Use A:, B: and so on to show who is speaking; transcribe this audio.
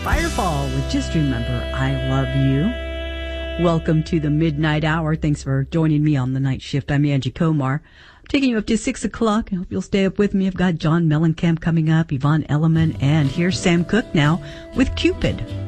A: Firefall with Just Remember I Love You. Welcome to the Midnight Hour. Thanks for joining me on the night shift. I'm Angie Komar. I'm taking you up to 6 o'clock. I hope you'll stay up with me. I've got John Mellencamp coming up, Yvonne Elliman, and here's Sam Cooke now with Cupid.